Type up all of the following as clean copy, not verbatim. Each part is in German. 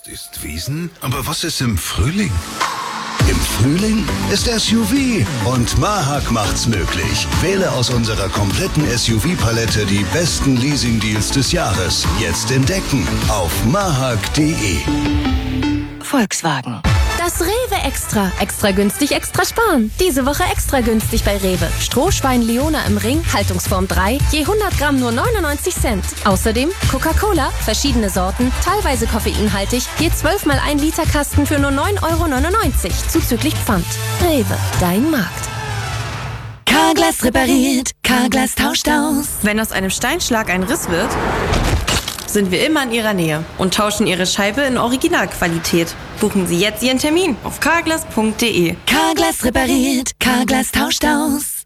Herbst ist Wiesen, aber was ist im Frühling? Im Frühling ist SUV und Mahak macht's möglich. Wähle aus unserer kompletten SUV-Palette die besten Leasing-Deals des Jahres. Jetzt entdecken auf mahak.de. Volkswagen. Das Rewe Extra. Extra günstig, extra sparen. Diese Woche extra günstig bei Rewe. Strohschwein Leona im Ring, Haltungsform 3, je 100 Gramm nur 99 Cent. Außerdem Coca-Cola, verschiedene Sorten, teilweise koffeinhaltig, je 12 mal 1 Liter Kasten für nur 9,99 €, zuzüglich Pfand. Rewe, dein Markt. Carglass repariert, Carglass tauscht aus. Wenn aus einem Steinschlag ein Riss wird, sind wir immer in Ihrer Nähe und tauschen Ihre Scheibe in Originalqualität. Buchen Sie jetzt Ihren Termin auf carglass.de. Carglass repariert, Carglass tauscht aus.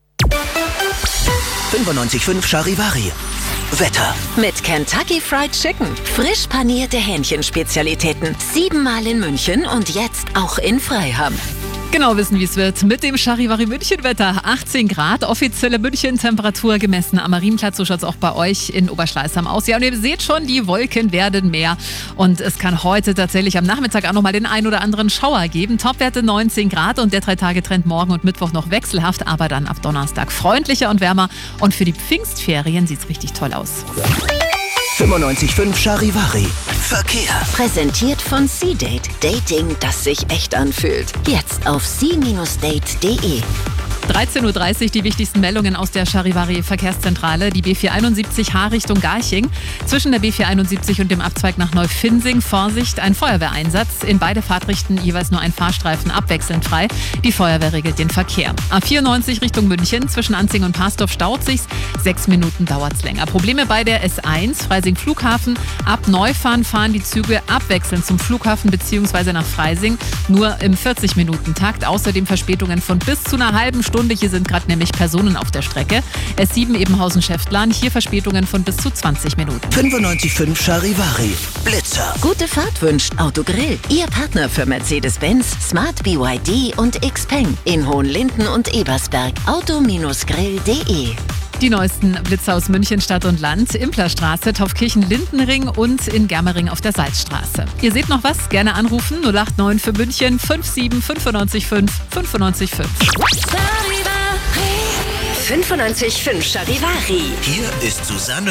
95.5 Charivari. Wetter. Mit Kentucky Fried Chicken. Frisch panierte Hähnchenspezialitäten. 7-mal in München und jetzt auch in Freiham. Genau wissen, wie es wird. Mit dem Charivari München-Wetter. 18 Grad, offizielle München-Temperatur gemessen am Marienplatz. So schaut es auch bei euch in Oberschleißheim aus. Ja, und ihr seht schon, die Wolken werden mehr. Und es kann heute tatsächlich am Nachmittag auch nochmal den ein oder anderen Schauer geben. Topwerte 19 Grad und der 3-Tage-Trend morgen und Mittwoch noch wechselhaft. Aber dann ab Donnerstag freundlicher und wärmer. Und für die Pfingstferien sieht es richtig toll aus. 95.5 Charivari. Verkehr. Präsentiert von C-Date. Dating, das sich echt anfühlt. Jetzt auf c-date.de. 13.30 Uhr die wichtigsten Meldungen aus der Charivari Verkehrszentrale. Die B471H Richtung Garching. Zwischen der B471 und dem Abzweig nach Neufinsing. Vorsicht, ein Feuerwehreinsatz. In beide Fahrtrichten jeweils nur ein Fahrstreifen abwechselnd frei. Die Feuerwehr regelt den Verkehr. A94 Richtung München. Zwischen Anzing und Parsdorf staut sich's. 6 Minuten dauert's länger. Probleme bei der S1 Freising Flughafen. Ab Neufahren fahren die Züge abwechselnd zum Flughafen bzw. nach Freising. Nur im 40-Minuten-Takt. Außerdem Verspätungen von bis zu einer halben Stunde. Hier sind gerade nämlich Personen auf der Strecke. S7 Ebenhausen-Schäftlarn, hier Verspätungen von bis zu 20 Minuten. 95.5 Charivari. Blitzer. Gute Fahrt wünscht Autogrill. Ihr Partner für Mercedes-Benz, Smart BYD und Xpeng. In Hohenlinden und Ebersberg. Auto-grill.de. Die neuesten Blitzer aus München, Stadt und Land, Implerstraße, Taufkirchen-Lindenring und in Germering auf der Salzstraße. Ihr seht noch was? Gerne anrufen 089 für München 57 95 5 95 5. 95.5 Charivari. Hier ist Susanne.